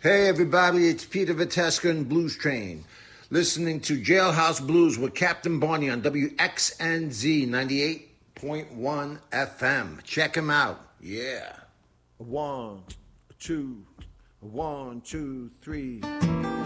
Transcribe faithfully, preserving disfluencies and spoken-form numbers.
Hey everybody, it's Peter Viteska and Blues Train. Listening to Jailhouse Blues with Captain Barney on W X N Z ninety-eight point one F M. Check him out. Yeah. One, two, one, two, three.